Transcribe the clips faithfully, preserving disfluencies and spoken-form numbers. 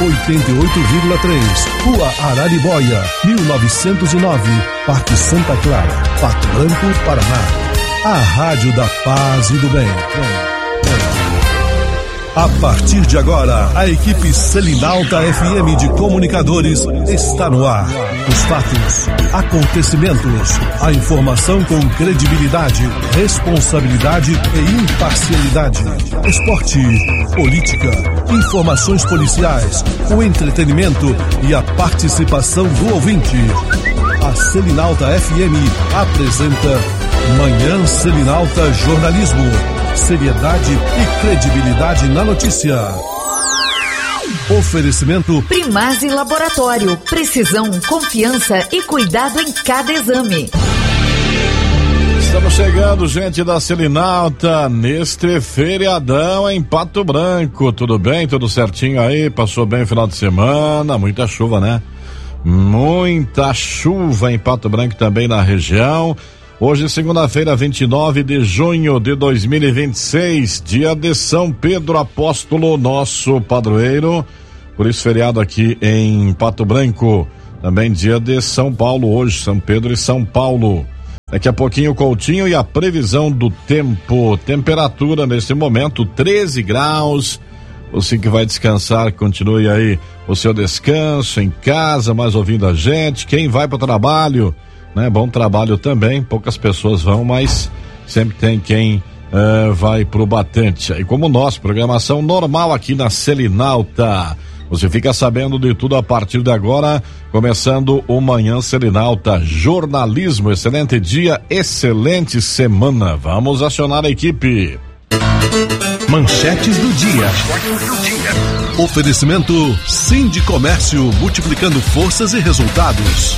oitenta e oito vírgula três, Rua Araribóia, mil novecentos e nove, Parque Santa Clara, Pato Branco, Paraná. A Rádio da Paz e do Bem. A partir de agora, a equipe Selinalta F M de Comunicadores está no ar. Os fatos, acontecimentos, a informação com credibilidade, responsabilidade e imparcialidade. Esporte, política, informações policiais, o entretenimento e a participação do ouvinte. A Selinalta F M apresenta Manhã Selinalta Jornalismo. Seriedade e credibilidade na notícia. Oferecimento Primase Laboratório. Precisão, confiança e cuidado em cada exame. Estamos chegando, gente da Selinalta, neste feriadão em Pato Branco. Tudo bem? Tudo certinho aí? Passou bem o final de semana? Muita chuva, né? Muita chuva em Pato Branco, também na região. Hoje, segunda-feira, vinte e nove de junho de dois mil e vinte e seis, dia de São Pedro Apóstolo, nosso padroeiro. Por isso, feriado aqui em Pato Branco. Também dia de São Paulo hoje, São Pedro e São Paulo. Daqui a pouquinho o Coutinho e a previsão do tempo. Temperatura nesse momento, treze graus. Você que vai descansar, continue aí o seu descanso em casa, mais ouvindo a gente. Quem vai para o trabalho, né? Bom trabalho também, poucas pessoas vão, mas sempre tem quem uh, vai pro batente. E como nós, programação normal aqui na Selinalta. Você fica sabendo de tudo a partir de agora, começando o Manhã Selinalta Jornalismo. Excelente dia, excelente semana. Vamos acionar a equipe. Manchetes do dia. Oferecimento Sindicomércio, multiplicando forças e resultados.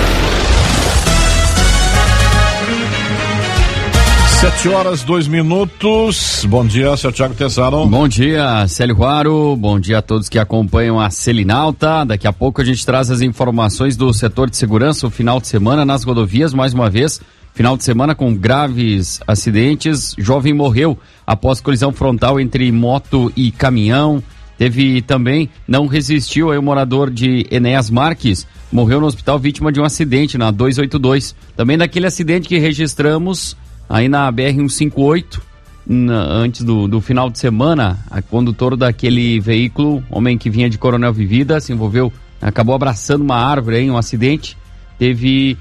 Sete horas, dois minutos. Bom dia, seu Thiago Tessaro. Bom dia, Célio Ruaro. Bom dia a todos que acompanham a Selinalta. Daqui a pouco a gente traz as informações do setor de segurança, o final de semana nas rodovias, mais uma vez. Final de semana com graves acidentes. Jovem morreu após colisão frontal entre moto e caminhão. Teve também, não resistiu aí o morador de Enéas Marques, morreu no hospital vítima de um acidente na duzentos e oitenta e dois. Também daquele acidente que registramos aí na B R cento e cinquenta e oito, na, antes do, do final de semana, a condutor daquele veículo, homem que vinha de Coronel Vivida, se envolveu, acabou abraçando uma árvore em um acidente. Teve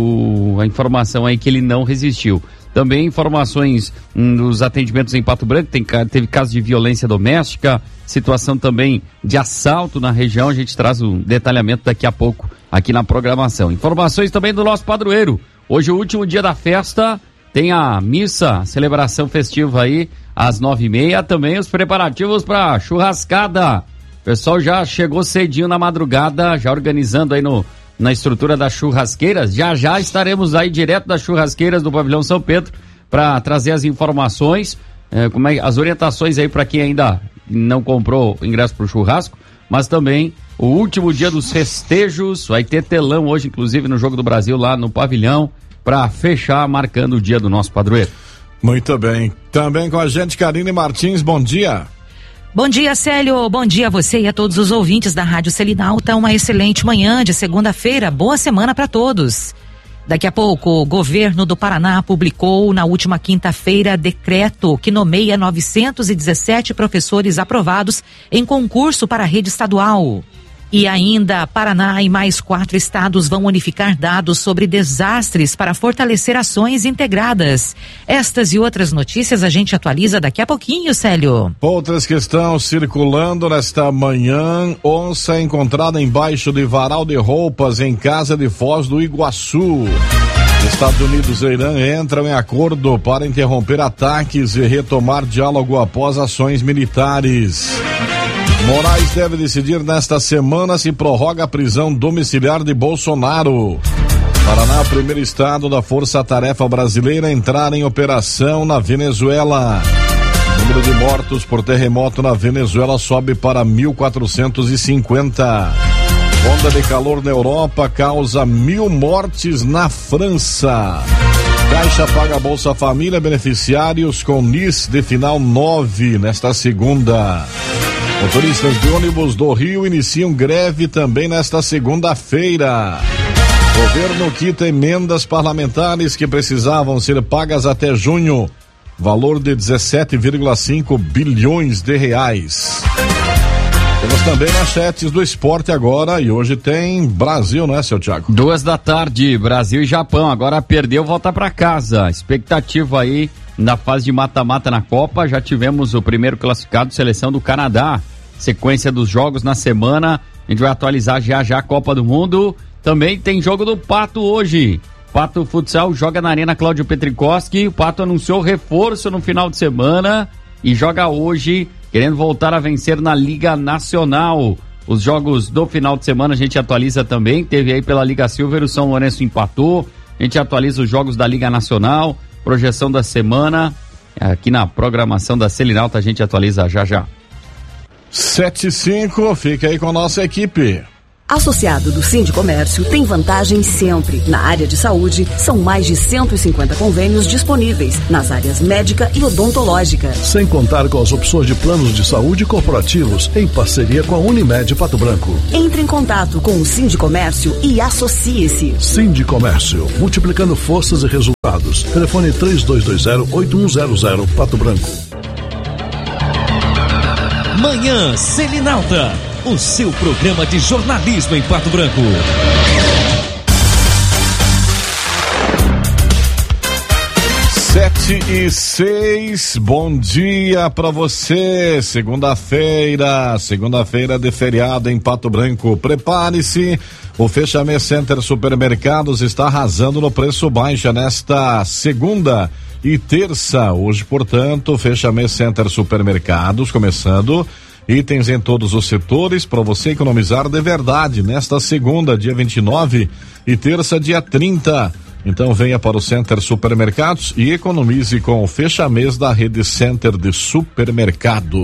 o, a informação aí que ele não resistiu. Também informações hum, dos atendimentos em Pato Branco, tem, teve caso de violência doméstica, situação também de assalto na região. A gente traz o detalhamento daqui a pouco aqui na programação. Informações também do nosso padroeiro. Hoje é o último dia da festa, tem a missa, celebração festiva aí, às nove e meia. Também os preparativos para churrascada. O pessoal já chegou cedinho na madrugada, já organizando aí no, na estrutura das churrasqueiras. Já já estaremos aí direto das churrasqueiras do Pavilhão São Pedro para trazer as informações, é, como é, as orientações aí para quem ainda não comprou ingresso para o churrasco, mas também o último dia dos festejos. Vai ter telão hoje, inclusive, no Jogo do Brasil lá no Pavilhão, para fechar, marcando o dia do nosso padroeiro. Muito bem. Também com a gente, Karine Martins, bom dia. Bom dia, Célio. Bom dia a você e a todos os ouvintes da Rádio Selinalta. Uma excelente manhã de segunda-feira. Boa semana para todos. Daqui a pouco, o governo do Paraná publicou na última quinta-feira decreto que nomeia novecentos e dezessete professores aprovados em concurso para a rede estadual. E ainda, Paraná e mais quatro estados vão unificar dados sobre desastres para fortalecer ações integradas. Estas e outras notícias a gente atualiza daqui a pouquinho, Célio. Outras que estão circulando nesta manhã: onça encontrada embaixo de varal de roupas em casa de Foz do Iguaçu. Estados Unidos e Irã entram em acordo para interromper ataques e retomar diálogo após ações militares. Moraes deve decidir nesta semana se prorroga a prisão domiciliar de Bolsonaro. Paraná é o primeiro estado da Força-Tarefa Brasileira a entrar em operação na Venezuela. O número de mortos por terremoto na Venezuela sobe para mil quatrocentos e cinquenta. Onda de calor na Europa causa mil mortes na França. Caixa paga Bolsa Família beneficiários com N I S de final nove nesta segunda. Motoristas de ônibus do Rio iniciam greve também nesta segunda-feira. Governo quita emendas parlamentares que precisavam ser pagas até junho. Valor de dezessete vírgula cinco bilhões de reais. Temos também manchetes do esporte agora e hoje tem Brasil, não é, seu Thiago? Duas da tarde, Brasil e Japão. Agora perdeu, volta para casa. Expectativa aí na fase de mata-mata na Copa. Já tivemos o primeiro classificado, seleção do Canadá. Sequência dos jogos na semana. A gente vai atualizar já já a Copa do Mundo. Também tem jogo do Pato hoje. Pato Futsal joga na Arena Cláudio Petrikoski. O Pato anunciou reforço no final de semana e joga hoje, querendo voltar a vencer na Liga Nacional. Os jogos do final de semana a gente atualiza também. Teve aí pela Liga Silver, o São Lourenço empatou. A gente atualiza os jogos da Liga Nacional, projeção da semana. Aqui na programação da Selinalta a gente atualiza já já. sete e cinco, fica aí com a nossa equipe. Associado do Sindicomércio tem vantagem sempre. Na área de saúde, são mais de cento e cinquenta convênios disponíveis nas áreas médica e odontológica. Sem contar com as opções de planos de saúde corporativos em parceria com a Unimed Pato Branco. Entre em contato com o Sindicomércio e associe-se. Sindicomércio, multiplicando forças e resultados. Telefone três dois dois zero, oito um zero zero, Pato Branco. Manhã Selinalta, o seu programa de jornalismo em Pato Branco. Sete e seis, bom dia pra você. Segunda-feira, segunda-feira de feriado em Pato Branco. Prepare-se, o Fechamê Center Supermercados está arrasando no preço baixa nesta segunda e terça. Hoje, portanto, Fechamê Center Supermercados, começando itens em todos os setores para você economizar de verdade nesta segunda, dia vinte e nove, e terça, dia trinta. Então venha para o Center Supermercados e economize com o Fechamês da Rede Center de Supermercados.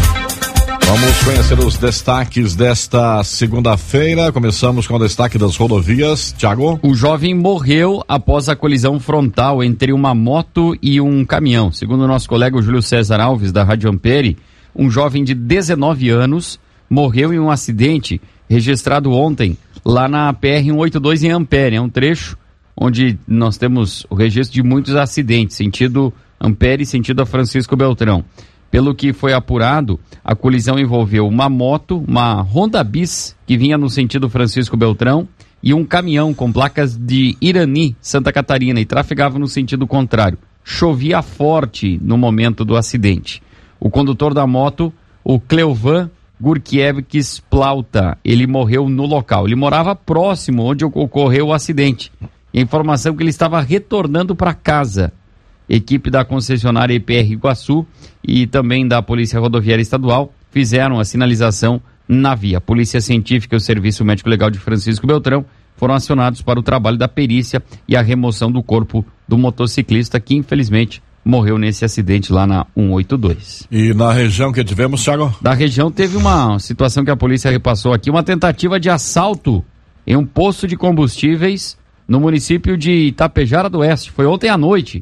Vamos conhecer os destaques desta segunda-feira. Começamos com o destaque das rodovias. Thiago? O jovem morreu após a colisão frontal entre uma moto e um caminhão. Segundo o nosso colega Júlio César Alves, da Rádio Ampere, um jovem de dezenove anos morreu em um acidente registrado ontem lá na P R cento e oitenta e dois em Ampere. É um trecho onde nós temos o registro de muitos acidentes, sentido Ampere, sentido a Francisco Beltrão. Pelo que foi apurado, a colisão envolveu uma moto, uma Honda Bis, que vinha no sentido Francisco Beltrão, e um caminhão com placas de Irani, Santa Catarina, e trafegava no sentido contrário. Chovia forte no momento do acidente. O condutor da moto, o Cleovan Gurkiewicz Plauta, ele morreu no local. Ele morava próximo onde ocorreu o acidente. A informação é que ele estava retornando para casa. Equipe da concessionária E P R Iguaçu e também da Polícia Rodoviária Estadual fizeram a sinalização na via. A Polícia Científica e o Serviço Médico Legal de Francisco Beltrão foram acionados para o trabalho da perícia e a remoção do corpo do motociclista que infelizmente morreu nesse acidente lá na cento e oitenta e dois. E na região que tivemos, Thiago? Da região teve uma situação que a polícia repassou aqui, uma tentativa de assalto em um posto de combustíveis no município de Itapejara do Oeste. Foi ontem à noite.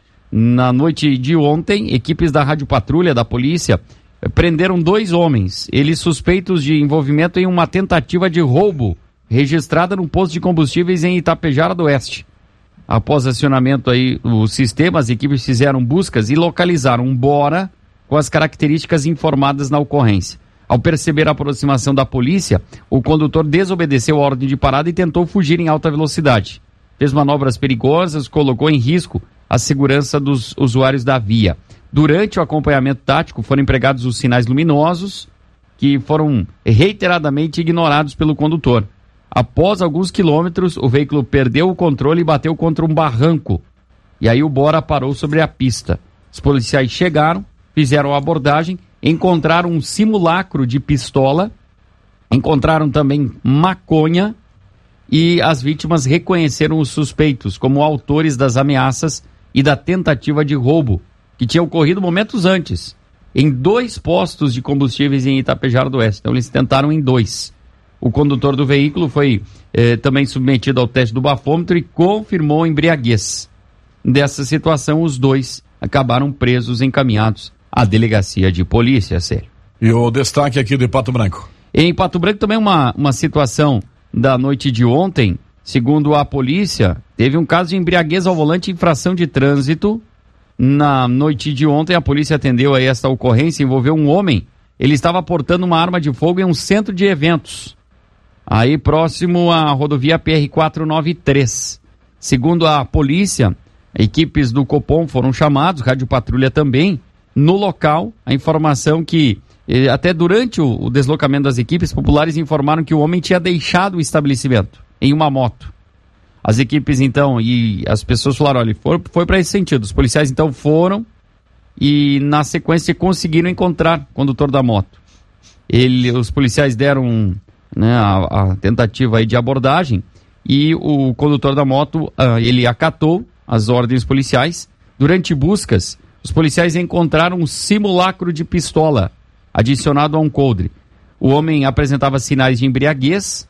Na noite de ontem, equipes da Rádio Patrulha da polícia eh, prenderam dois homens, eles suspeitos de envolvimento em uma tentativa de roubo registrada num posto de combustíveis em Itapejara do Oeste. Após acionamento aí o sistema, as equipes fizeram buscas e localizaram um Bora com as características informadas na ocorrência. Ao perceber a aproximação da polícia, o condutor desobedeceu a ordem de parada e tentou fugir em alta velocidade. Fez manobras perigosas, colocou em risco a segurança dos usuários da via. Durante o acompanhamento tático foram empregados os sinais luminosos, que foram reiteradamente ignorados pelo condutor. Após alguns quilômetros, o veículo perdeu o controle e bateu contra um barranco. E aí o Bora parou sobre a pista. Os policiais chegaram, fizeram a abordagem, encontraram um simulacro de pistola, encontraram também maconha e as vítimas reconheceram os suspeitos como autores das ameaças e da tentativa de roubo, que tinha ocorrido momentos antes, em dois postos de combustíveis em Itapejara do Oeste. Então eles tentaram em dois. O condutor do veículo foi eh, também submetido ao teste do bafômetro e confirmou embriaguez. Dessa situação, os dois acabaram presos e encaminhados à delegacia de polícia, sério. E o destaque aqui de Pato Branco. Em Pato Branco também uma, uma situação da noite de ontem, segundo a polícia, teve um caso de embriaguez ao volante e infração de trânsito. Na noite de ontem, a polícia atendeu a esta ocorrência, envolveu um homem. Ele estava portando uma arma de fogo em um centro de eventos, aí próximo à rodovia P R quatrocentos e noventa e três. Segundo a polícia, equipes do Copom foram chamados, Rádio Patrulha também. No local, a informação que, até durante o, o deslocamento das equipes, populares informaram que o homem tinha deixado o estabelecimento em uma moto. As equipes, então, e as pessoas falaram, olha, foi, foi para esse sentido. Os policiais, então, foram e, na sequência, conseguiram encontrar o condutor da moto. Ele, os policiais deram, né, a, a tentativa aí de abordagem e o condutor da moto, uh, ele acatou as ordens policiais. Durante buscas, os policiais encontraram um simulacro de pistola adicionado a um coldre. O homem apresentava sinais de embriaguez,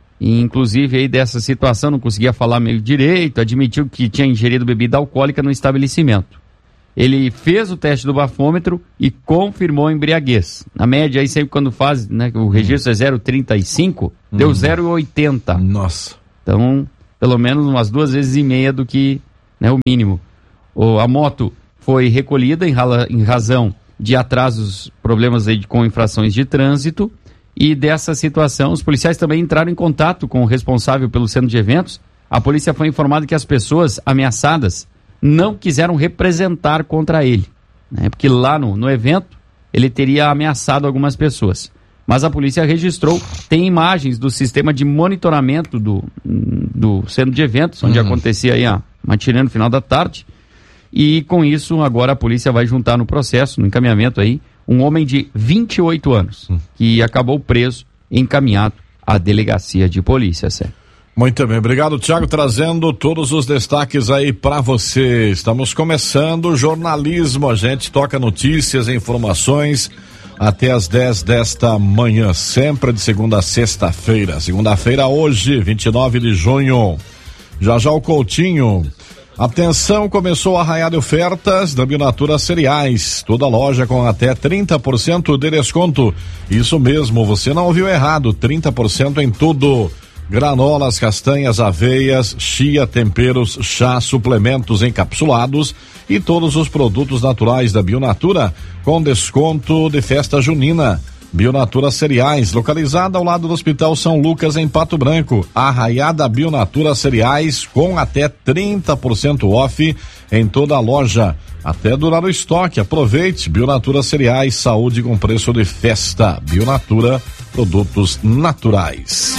e inclusive aí dessa situação não conseguia falar meio direito, admitiu que tinha ingerido bebida alcoólica no estabelecimento. Ele fez o teste do bafômetro e confirmou a embriaguez. Na média, aí sempre quando faz, né, o registro é zero vírgula trinta e cinco, hum. deu zero vírgula oitenta. Nossa. Então, pelo menos umas duas vezes e meia do que, né, o mínimo. O, a moto foi recolhida em, rala, em razão de atrasos, problemas aí de, com infrações de trânsito. E dessa situação, os policiais também entraram em contato com o responsável pelo centro de eventos. A polícia foi informada que as pessoas ameaçadas não quiseram representar contra ele, né? Porque lá no, no evento ele teria ameaçado algumas pessoas. Mas a polícia registrou, tem imagens do sistema de monitoramento do, do centro de eventos, onde uhum. acontecia aí a matinê no final da tarde. E com isso, agora a polícia vai juntar no processo, no encaminhamento aí, um homem de vinte e oito anos, que acabou preso e encaminhado à delegacia de polícia, Sérgio. Muito bem, obrigado, Thiago, trazendo todos os destaques aí para você. Estamos começando o jornalismo, a gente toca notícias e informações até as dez desta manhã, sempre de segunda a sexta-feira. Segunda-feira hoje, vinte e nove de junho. Já já o Coutinho. Atenção, começou a arraiar de ofertas da Bionatura Cereais. Toda loja com até trinta por cento de desconto. Isso mesmo, você não ouviu errado, trinta por cento em tudo. Granolas, castanhas, aveias, chia, temperos, chá, suplementos encapsulados e todos os produtos naturais da Bionatura com desconto de festa junina. Bionatura Cereais, localizada ao lado do Hospital São Lucas, em Pato Branco. Arraiada Bionatura Cereais com até trinta por cento off em toda a loja. Até durar o estoque. Aproveite. Bionatura Cereais, saúde com preço de festa. Bionatura, produtos naturais.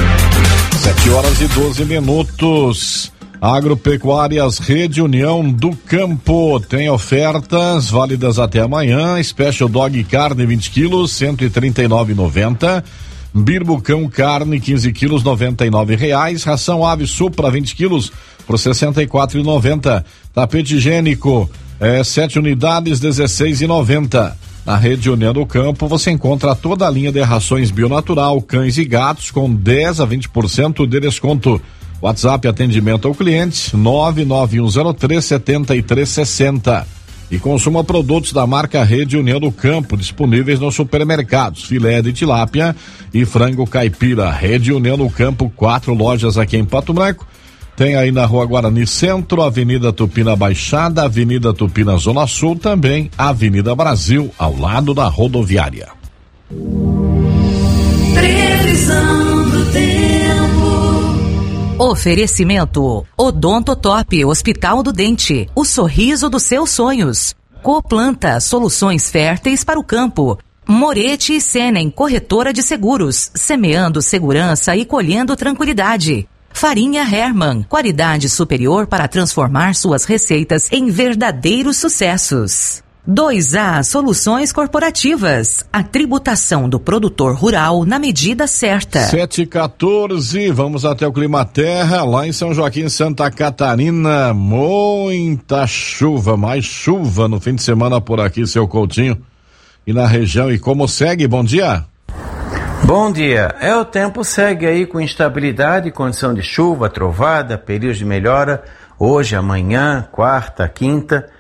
Sete horas e doze minutos. Agropecuárias Rede União do Campo tem ofertas válidas até amanhã. Special Dog carne vinte quilos, cento e trinta e nove reais e noventa centavos. Birbucão carne quinze quilos, noventa e nove reais. Ração Ave Supra vinte quilos por sessenta e quatro reais e noventa centavos. Tapete higiênico é, sete unidades, dezesseis reais e noventa centavos. Na Rede União do Campo você encontra toda a linha de rações Bionatural, cães e gatos com dez a vinte por cento de desconto. WhatsApp atendimento ao cliente nove nove um zero três sete três seis zero. E consuma produtos da marca Rede União do Campo, disponíveis nos supermercados. Filé de tilápia e frango caipira. Rede União do Campo, quatro lojas aqui em Pato Branco. Tem aí na Rua Guarani Centro, Avenida Tupina Baixada, Avenida Tupina Zona Sul, também Avenida Brasil, ao lado da rodoviária. Previsão do tempo. Oferecimento Odontotop, Hospital do Dente, o sorriso dos seus sonhos. Coplanta, soluções férteis para o campo. Moretti e Senen, corretora de seguros, semeando segurança e colhendo tranquilidade. Farinha Hermann, qualidade superior para transformar suas receitas em verdadeiros sucessos. dois A Soluções Corporativas, a tributação do produtor rural na medida certa. sete e quatorze, vamos até o Climaterra, lá em São Joaquim, Santa Catarina. Muita chuva, mais chuva no fim de semana por aqui, seu Coutinho. E na região, e como segue? Bom dia. Bom dia. É, o tempo segue aí com instabilidade, condição de chuva, trovada, período de melhora, hoje, amanhã, quarta, quinta.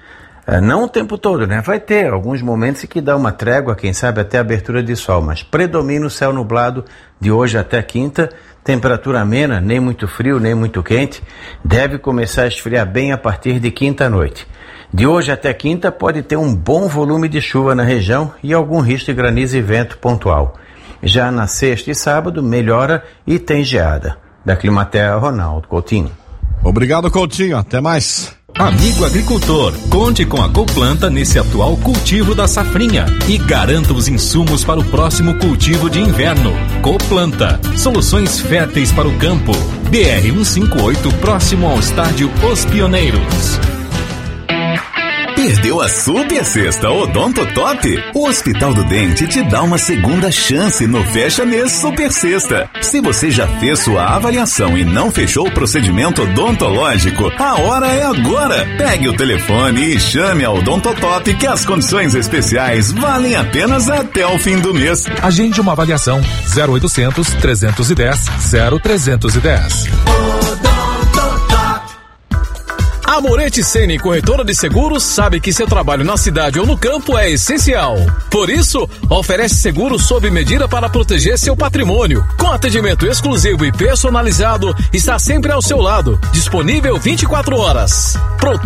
Uh, não o tempo todo, né? Vai ter alguns momentos em que dá uma trégua, quem sabe até abertura de sol, mas predomina o céu nublado de hoje até quinta, temperatura amena, nem muito frio, nem muito quente, deve começar a esfriar bem a partir de quinta à noite. De hoje até quinta pode ter um bom volume de chuva na região e algum risco de granizo e vento pontual. Já na sexta e sábado melhora e tem geada. Da Climaterra, Ronaldo Coutinho. Obrigado, Coutinho. Até mais. Amigo agricultor, conte com a Coplanta nesse atual cultivo da safrinha e garanta os insumos para o próximo cultivo de inverno. Coplanta, soluções férteis para o campo. B R cento e cinquenta e oito, próximo ao estádio Os Pioneiros. Perdeu a super sexta Odontotop? O Hospital do Dente te dá uma segunda chance no Fecha Mês Super Sexta. Se você já fez sua avaliação e não fechou o procedimento odontológico, a hora é agora. Pegue o telefone e chame a Odontotop que as condições especiais valem apenas até o fim do mês. Agende uma avaliação zero oitocentos, trezentos e dez, zero trezentos e dez. A Moretti Ceni Corretora de Seguros sabe que seu trabalho na cidade ou no campo é essencial. Por isso, oferece seguro sob medida para proteger seu patrimônio. Com atendimento exclusivo e personalizado, está sempre ao seu lado. Disponível vinte e quatro horas. Prote-